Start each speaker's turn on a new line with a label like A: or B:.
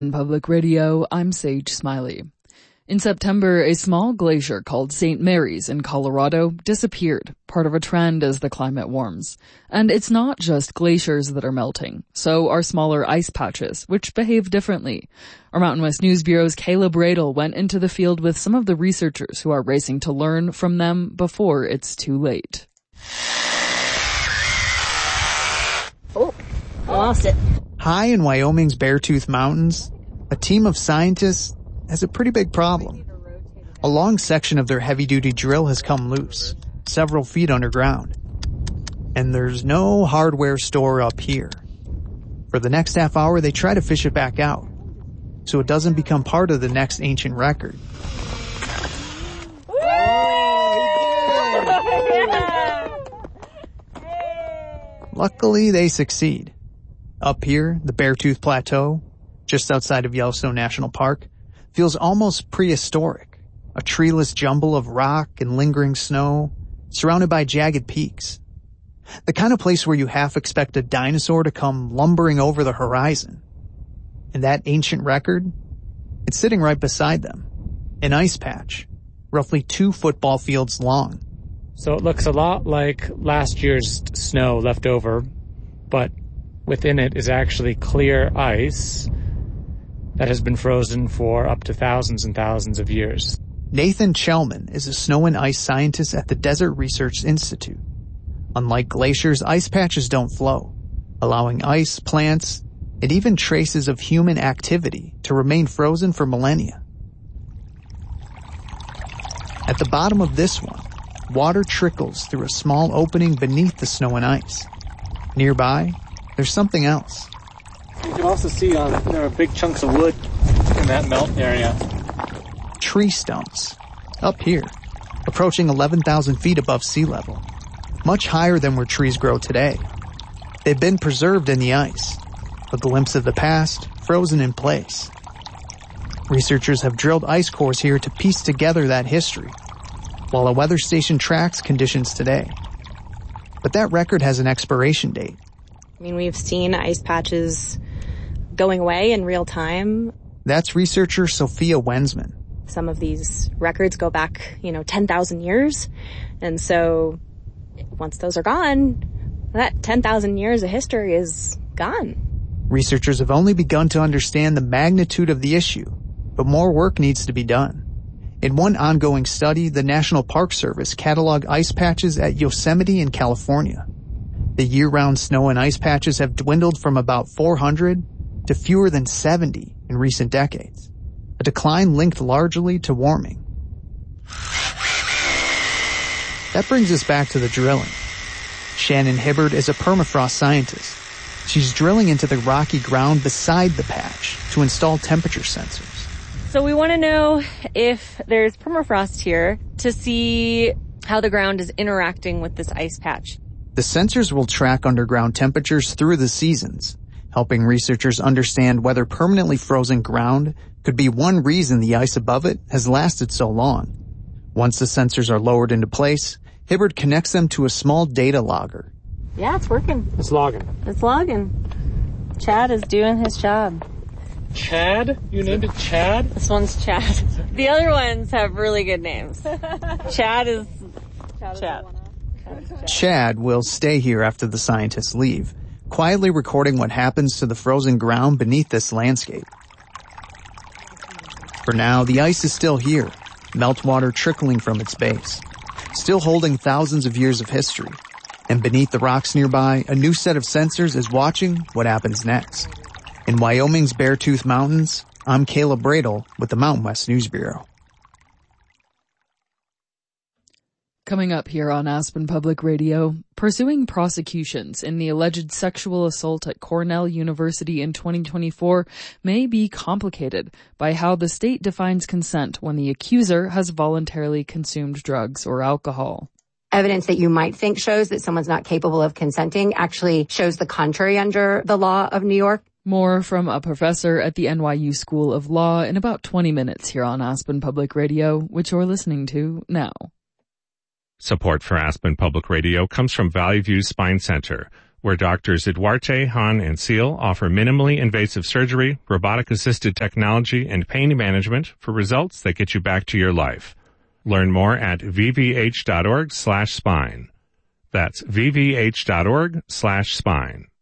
A: In Public Radio, I'm Sage Smiley. In September, a small glacier called St. Mary's in Colorado disappeared, part of a trend as the climate warms. And it's not just glaciers that are melting, so are smaller ice patches, which behave differently. Our Mountain West News Bureau's Caleb Radel went into the field with some of the researchers who are racing to learn from them before it's too late.
B: Oh, I lost it.
C: High in Wyoming's Beartooth Mountains, a team of scientists has a pretty big problem. A long section of their heavy-duty drill has come loose, several feet underground. And there's no hardware store up here. For the next half hour, they try to fish it back out, so it doesn't become part of the next ancient record. Luckily, they succeed. Up here, the Beartooth Plateau, just outside of Yellowstone National Park, feels almost prehistoric, a treeless jumble of rock and lingering snow, surrounded by jagged peaks. The kind of place where you half expect a dinosaur to come lumbering over the horizon. And that ancient record, it's sitting right beside them, an ice patch, roughly 2 football fields long.
D: So it looks a lot like last year's snow left over, but within it is actually clear ice that has been frozen for up to thousands and thousands of years.
C: Nathan Chelman is a snow and ice scientist at the Desert Research Institute. Unlike glaciers, ice patches don't flow, allowing ice, plants, and even traces of human activity to remain frozen for millennia. At the bottom of this one, water trickles through a small opening beneath the snow and ice. Nearby, there's something else.
D: You can also see there are big chunks of wood in that melt area.
C: Tree stumps, up here, approaching 11,000 feet above sea level, much higher than where trees grow today. They've been preserved in the ice, a glimpse of the past, frozen in place. Researchers have drilled ice cores here to piece together that history, while a weather station tracks conditions today. But that record has an expiration date.
B: I mean, we've seen ice patches going away in real time.
C: That's researcher Sophia Wensman.
B: Some of these records go back, 10,000 years. And so once those are gone, that 10,000 years of history is gone.
C: Researchers have only begun to understand the magnitude of the issue, but more work needs to be done. In one ongoing study, the National Park Service cataloged ice patches at Yosemite in California. The year-round snow and ice patches have dwindled from about 400 to fewer than 70 in recent decades, a decline linked largely to warming. That brings us back to the drilling. Shannon Hibbard is a permafrost scientist. She's drilling into the rocky ground beside the patch to install temperature sensors.
E: So we want to know if there's permafrost here to see how the ground is interacting with this ice patch.
C: The sensors will track underground temperatures through the seasons, helping researchers understand whether permanently frozen ground could be one reason the ice above it has lasted so long. Once the sensors are lowered into place, Hibbard connects them to a small data logger.
E: Yeah, it's working.
D: It's logging.
E: It's logging. Chad is doing his job.
D: Chad? You named it Chad?
E: This one's Chad. The other ones have really good names. Chad is Chad.
C: Chad will stay here after the scientists leave, quietly recording what happens to the frozen ground beneath this landscape. For now, the ice is still here, meltwater trickling from its base, still holding thousands of years of history. And beneath the rocks nearby, a new set of sensors is watching what happens next. In Wyoming's Beartooth Mountains, I'm Caleb Radel with the Mountain West News Bureau.
A: Coming up here on Aspen Public Radio, pursuing prosecutions in the alleged sexual assault at Cornell University in 2024 may be complicated by how the state defines consent when the accuser has voluntarily consumed drugs or alcohol.
F: Evidence that you might think shows that someone's not capable of consenting actually shows the contrary under the law of New York.
A: More from a professor at the NYU School of Law in about 20 minutes here on Aspen Public Radio, which you're listening to now.
G: Support for Aspen Public Radio comes from Valley View Spine Center, where doctors Duarte, Hahn, and Seal offer minimally invasive surgery, robotic-assisted technology, and pain management for results that get you back to your life. Learn more at vvh.org/spine. That's vvh.org/spine.